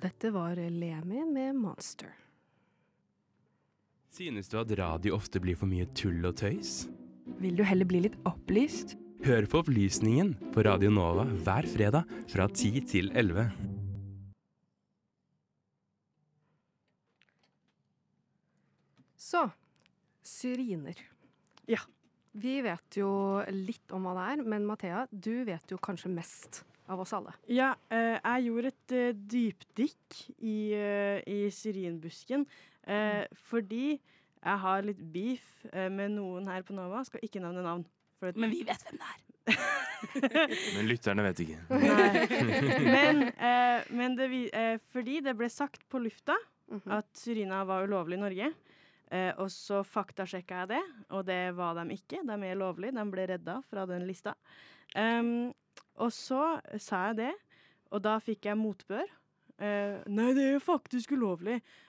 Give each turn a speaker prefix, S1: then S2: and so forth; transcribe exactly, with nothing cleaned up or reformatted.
S1: Og dette var Lemi med Monster.
S2: Synes du at radio ofte blir for mye tull og tøys?
S3: Vil du heller bli litt opplyst?
S2: Hør på Opplysningen på Radio Nova hver fredag fra ti til elleve.
S1: Så, syriner.
S4: Ja.
S1: Vi vet jo litt om hva det er, men Mathea, du vet jo kanskje mest av oss alle.
S4: Ja, eh, jeg gjorde et eh, dypdykk i, eh, i syrinbusken, eh, fordi jeg har litt beef eh, med noen her på Nova. Skal ikke nevne navn. For
S3: Men vi vet hvem det er.
S5: Men lytterne vet ikke.
S4: Nei. Men, eh, men det, vi- eh, fordi det ble sagt på lufta
S1: Mhm.
S4: at syrina var ulovlig i Norge, eh, og så faktasjekka jeg det, og det var de ikke. De er lovlige, de ble redda fra den lista. Um, og så sa jeg det, og da fikk jeg motbør. Eh, nei, det er faktisk ulovlig.